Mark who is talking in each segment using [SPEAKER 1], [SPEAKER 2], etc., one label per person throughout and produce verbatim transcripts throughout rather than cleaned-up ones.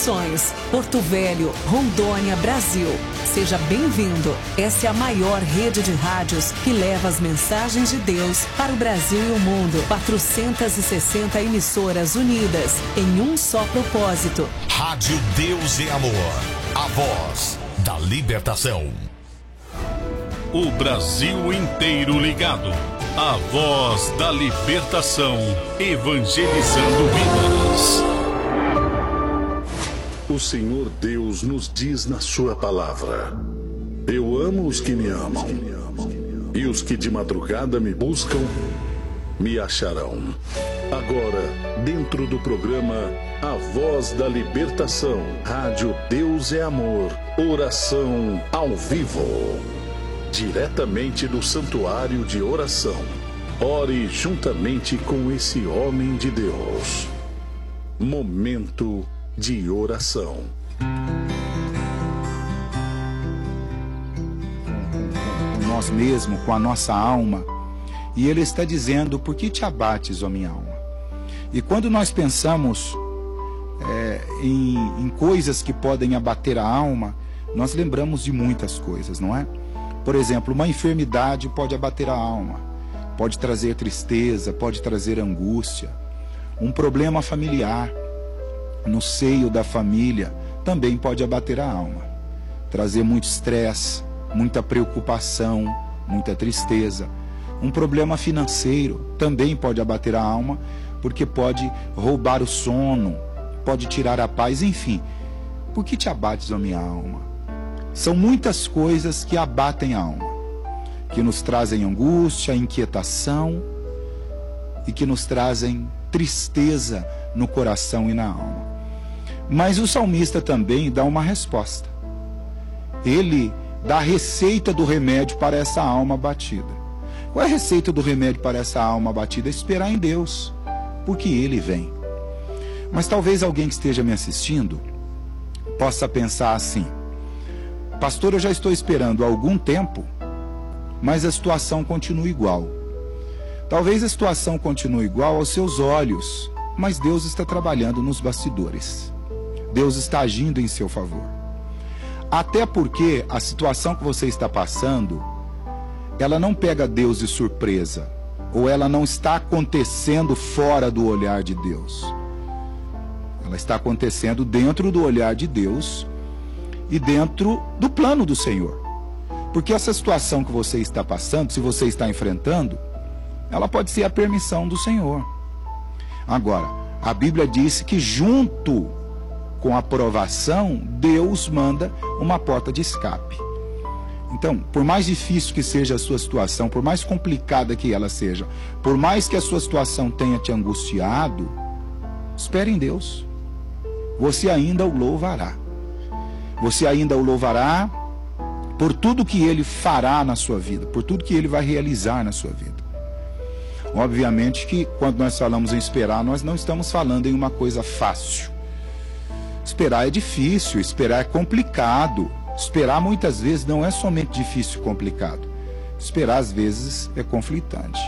[SPEAKER 1] Produções, Porto Velho, Rondônia, Brasil. Seja bem-vindo. Essa é a maior rede de rádios que leva as mensagens de Deus para o Brasil e o mundo. quatrocentas e sessenta emissoras unidas em um só propósito.
[SPEAKER 2] Rádio Deus e Amor, a voz da libertação.
[SPEAKER 3] O Brasil inteiro ligado. A voz da libertação, evangelizando vidas.
[SPEAKER 4] O Senhor Deus nos diz na sua palavra: eu amo os que me amam, e os que de madrugada me buscam, me acharão. Agora, dentro do programa A Voz da Libertação, Rádio Deus é Amor, oração ao vivo. Diretamente do Santuário de Oração. Ore juntamente com esse homem de Deus. Momento de oração.
[SPEAKER 5] Com nós mesmos, com a nossa alma. E ele está dizendo: por que te abates, ó minha alma? E quando nós pensamos é, em, em coisas que podem abater a alma, nós lembramos de muitas coisas, não é? Por exemplo, uma enfermidade pode abater a alma, pode trazer tristeza, pode trazer angústia. Um problema familiar no seio da família também pode abater a alma, trazer muito estresse, muita preocupação, muita tristeza. Um problema financeiro também pode abater a alma, porque pode roubar o sono, pode tirar a paz, enfim. Por que te abates, ó minha alma? São muitas coisas que abatem a alma, que nos trazem angústia, inquietação e que nos trazem tristeza no coração e na alma. Mas o salmista também dá uma resposta. Ele dá a receita do remédio para essa alma abatida. Qual é a receita do remédio para essa alma abatida? Esperar em Deus, porque Ele vem. Mas talvez alguém que esteja me assistindo possa pensar assim: pastor, eu já estou esperando há algum tempo, mas a situação continua igual. Talvez a situação continue igual aos seus olhos, mas Deus está trabalhando nos bastidores. Deus está agindo em seu favor. Até porque a situação que você está passando, ela não pega Deus de surpresa, ou ela não está acontecendo fora do olhar de Deus. Ela está acontecendo dentro do olhar de Deus e dentro do plano do Senhor. Porque essa situação que você está passando, se você está enfrentando, ela pode ser a permissão do Senhor. Agora, a Bíblia diz que junto com a provação, Deus manda uma porta de escape. Então, por mais difícil que seja a sua situação, por mais complicada que ela seja, por mais que a sua situação tenha te angustiado, espere em Deus. Você ainda o louvará. Você ainda o louvará por tudo que Ele fará na sua vida, por tudo que Ele vai realizar na sua vida. Obviamente que quando nós falamos em esperar, nós não estamos falando em uma coisa fácil. Esperar é difícil, esperar é complicado. Esperar muitas vezes não é somente difícil e complicado. Esperar às vezes é conflitante.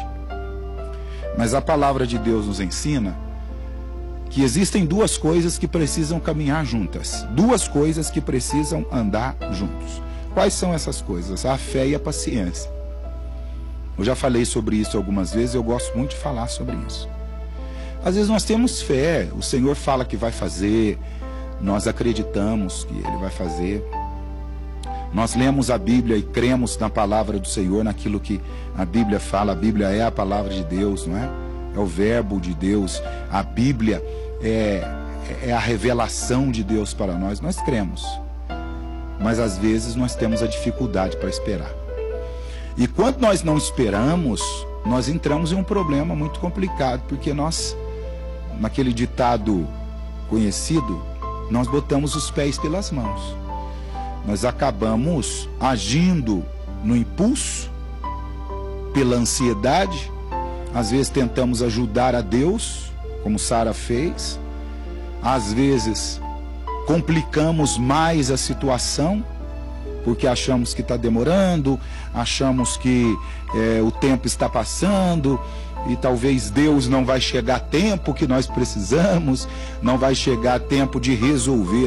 [SPEAKER 5] Mas a palavra de Deus nos ensina que existem duas coisas que precisam caminhar juntas. Duas coisas que precisam andar juntos. Quais são essas coisas? A fé e a paciência. Eu já falei sobre isso algumas vezes, eu gosto muito de falar sobre isso. Às vezes nós temos fé, o Senhor fala que vai fazer, nós acreditamos que Ele vai fazer. Nós lemos a Bíblia e cremos na palavra do Senhor, naquilo que a Bíblia fala. A Bíblia é a palavra de Deus, não é? É o verbo de Deus. A Bíblia é, é a revelação de Deus para nós. Nós cremos. Mas às vezes nós temos a dificuldade para esperar. E quando nós não esperamos, nós entramos em um problema muito complicado, porque nós, naquele ditado conhecido, nós botamos os pés pelas mãos. Nós acabamos agindo no impulso, pela ansiedade. Às vezes tentamos ajudar a Deus, como Sara fez. Às vezes complicamos mais a situação, porque achamos que está demorando, achamos que é, o tempo está passando, e talvez Deus não vai chegar a tempo que nós precisamos, não vai chegar a tempo de resolver